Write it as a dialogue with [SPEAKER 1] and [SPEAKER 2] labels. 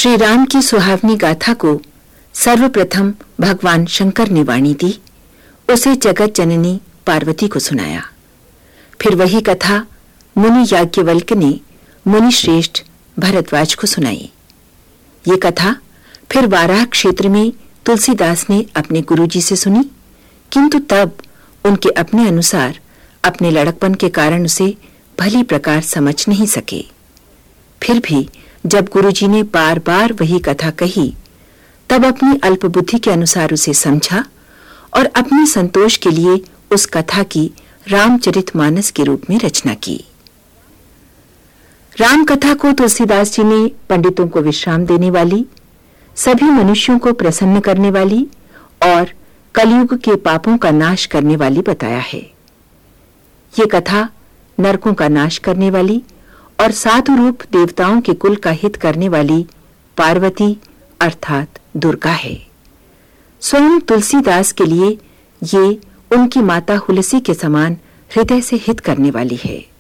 [SPEAKER 1] श्री राम की सुहावनी गाथा को सर्वप्रथम भगवान शंकर ने वाणी दी, उसे जगत जननी पार्वती को सुनाया। फिर वही कथा मुनि याज्ञवल्क्य ने मुनि श्रेष्ठ भरद्वाज को सुनाई। ये कथा फिर वाराह क्षेत्र में तुलसीदास ने अपने गुरुजी से सुनी, किंतु तब उनके अपने अनुसार अपने लड़कपन के कारण उसे भली प्रकार समझ नहीं सके। फिर भी जब गुरुजी ने बार बार वही कथा कही, तब अपनी अल्पबुद्धि के अनुसार उसे समझा और अपने संतोष के लिए उस कथा की रामचरितमानस के रूप में रचना की। राम कथा को तुलसीदास जी ने पंडितों को विश्राम देने वाली, सभी मनुष्यों को प्रसन्न करने वाली और कलयुग के पापों का नाश करने वाली बताया है। ये कथा नरकों का नाश करने वाली और साधु रूप देवताओं के कुल का हित करने वाली पार्वती अर्थात दुर्गा है। स्वयं तुलसीदास के लिए ये उनकी माता हुलसी के समान हृदय से हित करने वाली है।